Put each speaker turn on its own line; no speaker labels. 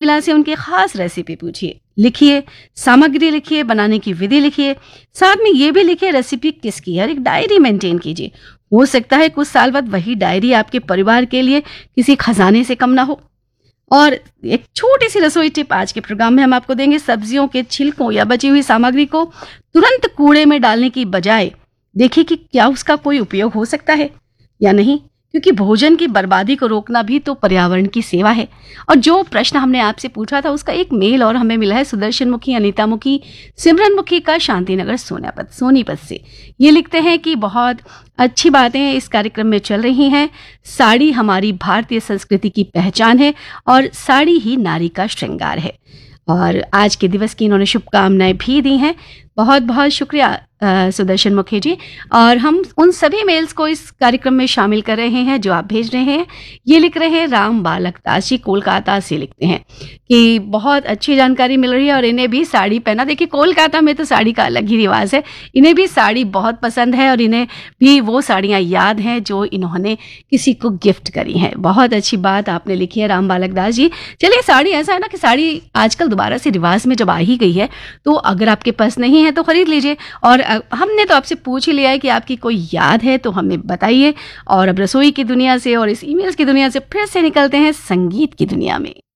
महिला से उनकी खास रेसिपी पूछिए, लिखिए, सामग्री लिखिए, बनाने की विधि लिखिए, साथ में ये भी लिखिए रेसिपी किसकी है और एक डायरी मेंटेन कीजिए। हो सकता है कुछ साल बाद वही डायरी आपके परिवार के लिए किसी खजाने से कम ना हो। और एक छोटी सी रसोई टिप आज के प्रोग्राम में हम आपको देंगे। सब्जियों के छिलकों या बची हुई सामग्री को तुरंत कूड़े में डालने की बजाय देखिए कि क्या उसका कोई उपयोग हो सकता है या नहीं, क्योंकि भोजन की बर्बादी को रोकना भी तो पर्यावरण की सेवा है। और जो प्रश्न हमने आपसे पूछा था उसका एक मेल और हमें मिला है सुदर्शन मुखी, अनीता मुखी, सिमरन मुखी का शांतिनगर सोनीपत से। ये लिखते हैं कि बहुत अच्छी बातें इस कार्यक्रम में चल रही हैं। साड़ी हमारी भारतीय संस्कृति की पहचान है और साड़ी ही नारी का श्रृंगार है। और आज के दिवस की इन्होंने शुभकामनाएं भी दी हैं। बहुत बहुत शुक्रिया सुदर्शन मुखी जी। और हम उन सभी मेल्स को इस कार्यक्रम में शामिल कर रहे हैं जो आप भेज रहे हैं। ये लिख रहे हैं राम बालक दास जी, कोलकाता से लिखते हैं कि बहुत अच्छी जानकारी मिल रही है और इन्हें भी साड़ी पहना। देखिए कोलकाता में तो साड़ी का अलग ही रिवाज है, इन्हें भी साड़ी बहुत पसंद है और इन्हें भी वो साड़ियाँ याद हैं जो इन्होंने किसी को गिफ्ट करी हैं। बहुत अच्छी बात आपने लिखी है राम बालक दास जी। चलिए, साड़ी ऐसा है ना कि साड़ी आजकल दोबारा से रिवाज में जब आ ही गई है तो अगर आपके पास नहीं है तो खरीद लीजिए। और हमने तो आपसे पूछ ही लिया है कि आपकी कोई याद है तो हमें बताइए। और अब रसोई की दुनिया से और इस ईमेल्स की दुनिया से फिर से निकलते हैं संगीत की दुनिया में।